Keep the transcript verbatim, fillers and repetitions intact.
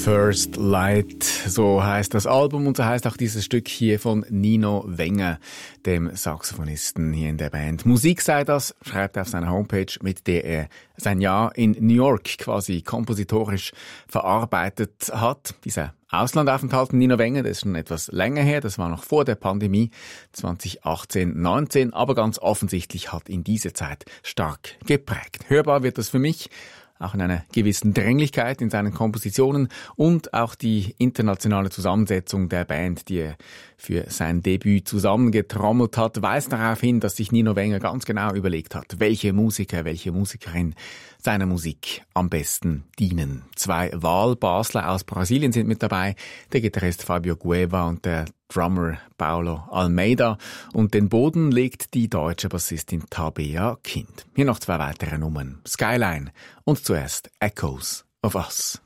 First Light, so heißt das Album und so heißt auch dieses Stück hier von Nino Wenger, dem Saxophonisten hier in der Band. Musik sei das, schreibt er auf seiner Homepage, mit der er sein Jahr in New York quasi kompositorisch verarbeitet hat. Dieser Auslandaufenthalt von Nino Wenger, das ist schon etwas länger her, das war noch vor der Pandemie, zwanzig achtzehn neunzehn, aber ganz offensichtlich hat ihn diese Zeit stark geprägt. Hörbar wird das für mich auch in einer gewissen Dringlichkeit in seinen Kompositionen und auch die internationale Zusammensetzung der Band, die er für sein Debüt zusammengetrommelt hat, weist darauf hin, dass sich Nino Wenger ganz genau überlegt hat, welche Musiker, welche Musikerin seiner Musik am besten dienen. Zwei Wahlbasler aus Brasilien sind mit dabei, der Gitarrist Fabio Gueva und der Drummer Paulo Almeida, und den Boden legt die deutsche Bassistin Tabea Kind. Hier noch zwei weitere Nummern, Skyline und zuerst Echoes of Us.